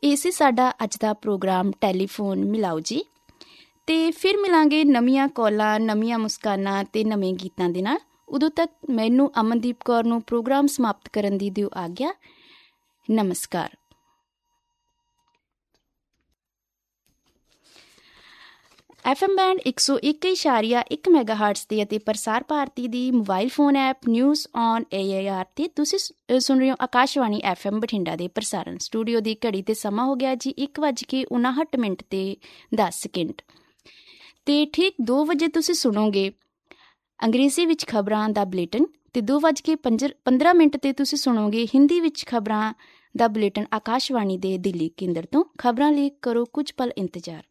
ਇਹ ਸੀ ਸਾਡਾ ਅੱਜ ਦਾ ਪ੍ਰੋਗਰਾਮ ਟੈਲੀਫੋਨ ਮਿਲਾਓ ਜੀ। ਤੇ ਫਿਰ ਮਿਲਾਂਗੇ ਨਵੀਆਂ ਕਾਲਾਂ, ਨਵੀਆਂ ਮੁਸਕਾਨਾਂ ਤੇ ਨਵੇਂ ਗੀਤਾਂ ਦੇ ਨਾਲ। ਉਦੋਂ ਤੱਕ ਮੈਨੂੰ ਅਮਨਦੀਪ ਕੌਰ ਨੂੰ ਪ੍ਰੋਗਰਾਮ ਸਮਾਪਤ ਕਰਨ ਦੀ ਦਿਓ ਆਗਿਆ। ਨਮਸਕਾਰ। FM ਬੈਂਡ 101.1 ਮੈਗਾਹਰਟਜ਼ ਤੇ ਅਤੇ ਪ੍ਰਸਾਰ ਭਾਰਤੀ ਦੀ mobile phone app news on AIR ਤੇ ਤੁਸੀਂ ਸੁਣ ਰਹੇ ਹੋ ਆਕਾਸ਼ਵਾਣੀ FM ਬਠਿੰਡਾ ਦੇ ਪ੍ਰਸਾਰਣ। ਸਟੂਡੀਓ ਦੀ ਘੜੀ ਤੇ ਸਮਾਂ ਹੋ ਗਿਆ ਜੀ 1:59 ਤੇ 10 ਤੇ ਠੀਕ 2 ਵਜੇ ਤੁਸੀਂ ਸੁਣੋਗੇ ਅੰਗਰੇਜ਼ੀ ਵਿੱਚ ਖਬਰਾਂ ਦਾ ਬੁਲੇਟਿਨ ਤੇ 2:15 ਤੇ ਤੁਸੀਂ ਸੁਣੋਗੇ ਹਿੰਦੀ ਵਿੱਚ ਖਬਰਾਂ ਦਾ ਬੁਲੇਟਿਨ ਆਕਾਸ਼ਵਾਣੀ ਦੇ ਦਿੱਲੀ ਕੇਂਦਰ ਤੋਂ। ਖਬਰਾਂ ਲਈ ਕਰੋ ਕੁਝ ਪਲ ਇੰਤਜ਼ਾਰ।